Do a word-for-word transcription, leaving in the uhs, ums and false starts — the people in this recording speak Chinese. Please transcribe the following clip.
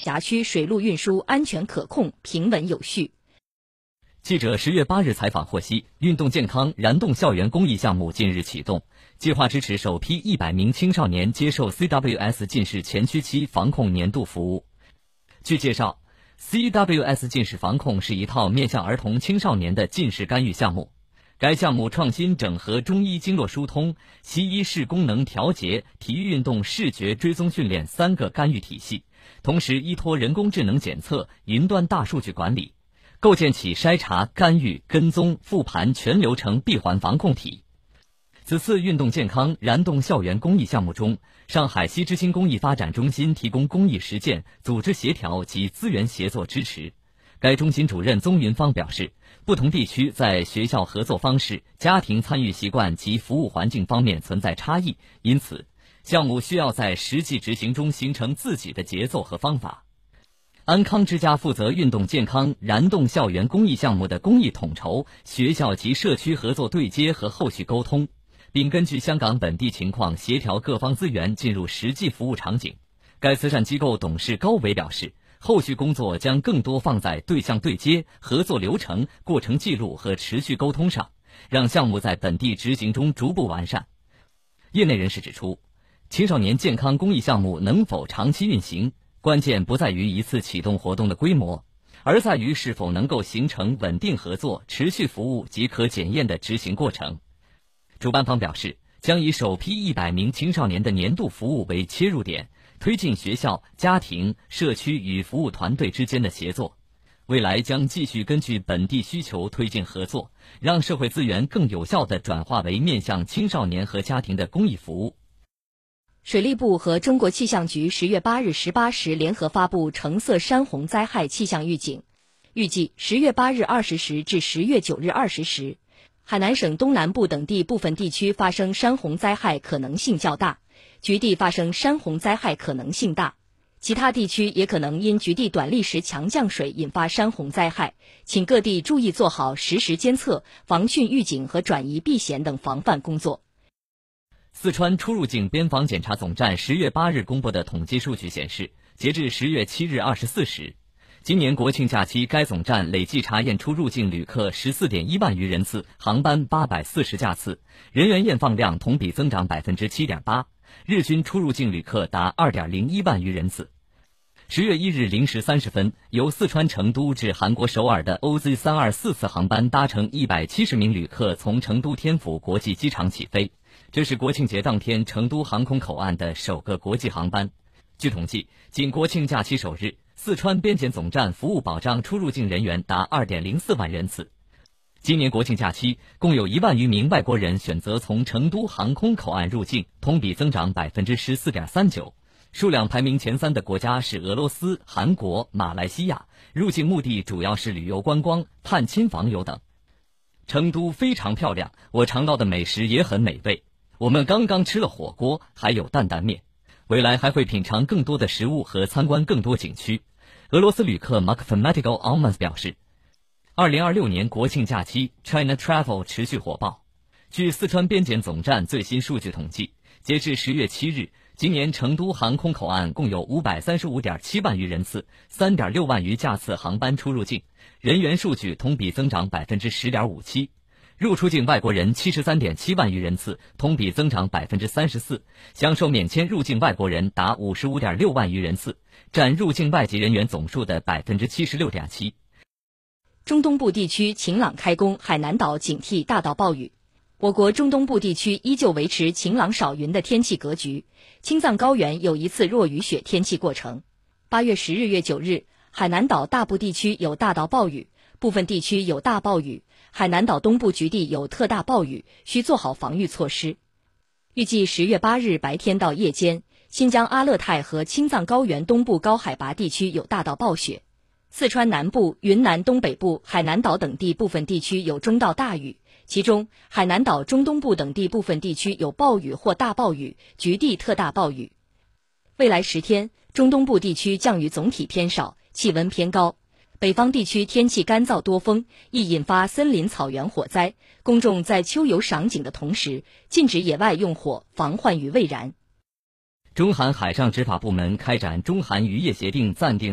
辖区水陆运输安全可控、平稳有序。 记者十月八日采访获悉，运动健康燃动校园公益项目近日启动，计划支持首批一百名青少年接受 C W S 近视前驱期防控年度服务。据介绍， C W S 近视防控是一套面向儿童青少年的近视干预项目。该项目创新整合中医经络疏通、西医视功能调节、体育运动视觉追踪训练三个干预体系，同时依托人工智能检测、云端大数据管理，构建起筛查、干预、跟踪、复盘全流程闭环防控体。此次运动健康燃动校园公益项目中，上海西之星公益发展中心提供公益实践、组织协调及资源协作支持。该中心主任宗云芳表示，不同地区在学校合作方式、家庭参与习惯及服务环境方面存在差异，因此项目需要在实际执行中形成自己的节奏和方法。安康之家负责运动健康燃动校园公益项目的公益统筹、学校及社区合作对接和后续沟通，并根据香港本地情况协调各方资源进入实际服务场景。该慈善机构董事高伟表示，后续工作将更多放在对象对接、合作流程、过程记录和持续沟通上，让项目在本地执行中逐步完善。业内人士指出，青少年健康公益项目能否长期运行，关键不在于一次启动活动的规模，而在于是否能够形成稳定合作、持续服务及可检验的执行过程。主办方表示，将以首批一百名青少年的年度服务为切入点，推进学校、家庭、社区与服务团队之间的协作。未来将继续根据本地需求推进合作，让社会资源更有效地转化为面向青少年和家庭的公益服务。 水利部和中国气象局十月八日十八时联合发布橙色山洪灾害气象预警，预计十月八日二十时至十月九日二十时，海南省东南部等地部分地区发生山洪灾害可能性较大，局地发生山洪灾害可能性大，其他地区也可能因局地短历时强降水引发山洪灾害，请各地注意做好实时监测、防汛预警和转移避险等防范工作。 四川出入境边防检查总站十月八日公布的统计数据显示，截至十月七日二十四时，今年国庆假期该总站累计查验出入境旅客 十四点一万余人次，航班八百四十架次，人员验放量同比增长 百分之七点八， 日均出入境旅客达 二点零一万余人次。十月一日零时三十分，由四川成都至韩国首尔的 O Z 三二四 次航班搭乘一百七十名旅客从成都天府国际机场起飞，这是国庆节当天成都航空口岸的首个国际航班。据统计，仅国庆假期首日，四川边检总站服务保障出入境人员达 二点零四万人次。今年国庆假期，共有一万余名外国人选择从成都航空口岸入境，同比增长 百分之十四点三九。数量排名前三的国家是俄罗斯、韩国、马来西亚，入境目的主要是旅游观光、探亲访友等。成都非常漂亮，我尝到的美食也很美味。我们刚刚吃了火锅，还有担担面。未来还会品尝更多的食物和参观更多景区。俄罗斯旅客 Mathematical Almans 表示，二零二六年国庆假期 China Travel 持续火爆。据四川边检总站最新数据统计，截至十月七日，今年成都航空口岸共有 五百三十五点七万余人次 三点六万余架次航班出入境，人员数据同比增长 百分之十点五七。入出境外国人 七十三点七万余人次，同比增长 百分之三十四， 享受免签入境外国人达 五十五点六万余人次，占入境外籍人员总数的 百分之七十六点七。 中东部地区晴朗开工，海南岛警惕大到暴雨。我国中东部地区依旧维持晴朗少云的天气格局，青藏高原有一次弱雨雪天气过程。八月十日、月九日，海南岛大部地区有大到暴雨，部分地区有大暴雨，海南岛东部局地有特大暴雨，需做好防御措施。预计十月八日白天到夜间，新疆阿勒泰和青藏高原东部高海拔地区有大到暴雪，四川南部、云南东北部、海南岛等地部分地区有中到大雨，其中海南岛中东部等地部分地区有暴雨或大暴雨，局地特大暴雨。未来十天，中东部地区降雨总体偏少，气温偏高。北方地区天气干燥多风，易引发森林草原火灾，公众在秋游赏景的同时，禁止野外用火，防患于未然。 中韩海上执法部门开展中韩渔业协定暂定